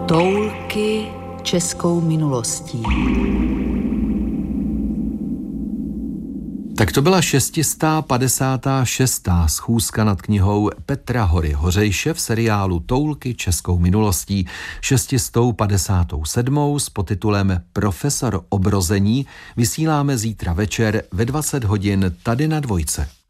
Toulky českou minulostí. Tak to byla 656. schůzka nad knihou Petra Hory Hořejše v seriálu Toulky českou minulostí. 657. s podtitulem Profesor obrození vysíláme zítra večer ve 20 hodin tady na Dvojce.